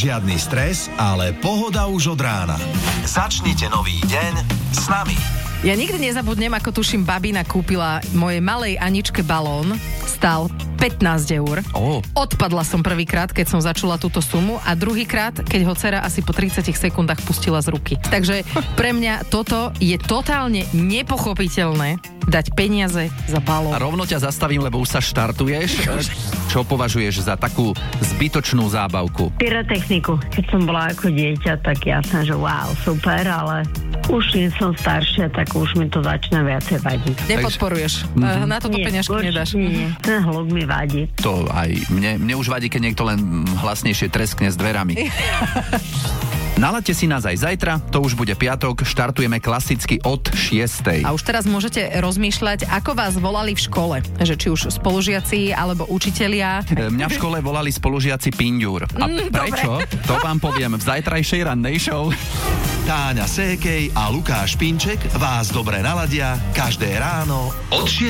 Žiadny stres, ale pohoda už od rána. Začnite nový deň s nami. Ja nikdy nezabudnem, ako tuším, babina kúpila mojej malej Aničke balón. Stál 15 eur. Odpadla som prvýkrát, keď som začula túto sumu a druhýkrát, keď ho dcera asi po 30 sekundách pustila z ruky. Takže pre mňa toto je totálne nepochopiteľné dať peniaze za balón. A rovno ťa zastavím, lebo už sa štartuješ. Čo považuješ za takú zbytočnú zábavku? Pyrotechniku. Keď som bola ako dieťa, tak jasné, že wow, super, ale už nie som staršia, tak už mi to začína viacej vadiť. Nepodporuješ. Na toto peňažky nedáš. Nie. Ten hluk mi vadí. To aj mne už vadí, keď niekto len hlasnejšie treskne s dverami. Nalaďte si nás aj zajtra, to už bude piatok, štartujeme klasicky od 6:00. A už teraz môžete rozmýšľať, ako vás volali v škole. Že či už spolužiaci, alebo učitelia. Mňa v škole volali spolužiaci Pinďur. A prečo? Dobre. To vám poviem v zajtrajšej rannej show. Táňa Sékej a Lukáš Pinček vás dobre naladia každé ráno od 6.